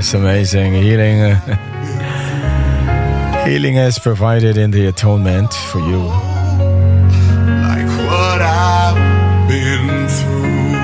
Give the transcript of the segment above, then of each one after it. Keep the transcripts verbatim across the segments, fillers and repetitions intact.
That's amazing. Healing. Healing is provided in the atonement for you. Like what I've been through.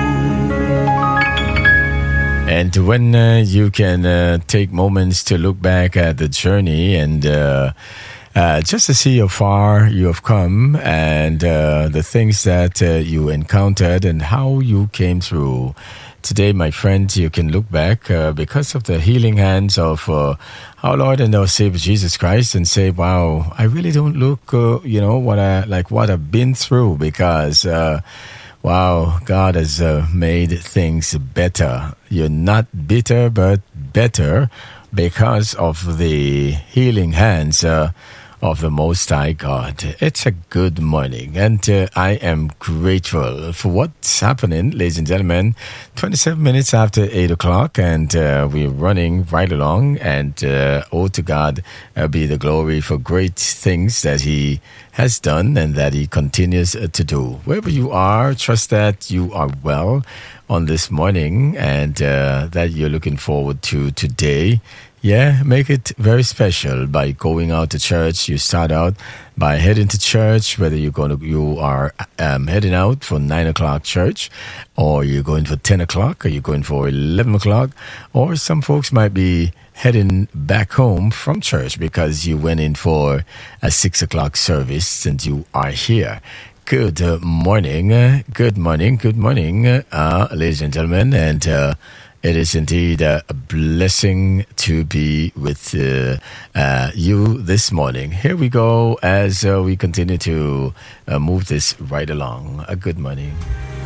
And when uh, you can uh, take moments to look back at the journey and uh, uh, just to see how far you have come and uh, the things that uh, you encountered and how you came through. Today, my friends, you can look back uh, because of the healing hands of uh, our Lord and our Savior Jesus Christ and say, wow, I really don't look, uh, you know, what I, like what I've been through because, uh, wow, God has uh, made things better. You're not bitter, but better because of the healing hands uh, of the Most High God. It's a good morning, and uh, I am grateful for what's happening, ladies and gentlemen. twenty-seven minutes after eight o'clock, and uh, we're running right along, and uh, oh, to God uh, be the glory for great things that He has done and that He continues uh, to do. Wherever you are, trust that you are well on this morning and uh, that you're looking forward to today. Yeah, make it very special by going out to church. You start out by heading to church, whether you're going to, you are um, heading out for nine o'clock church, or you're going for ten o'clock, or you're going for eleven o'clock, or some folks might be heading back home from church because you went in for a six o'clock service and you are here. Good uh, morning, uh, good morning, good morning, uh, ladies and gentlemen, and uh, it is indeed uh, a blessing to be with uh, uh, you this morning. Here we go as uh, we continue to uh, move this right along. A good morning.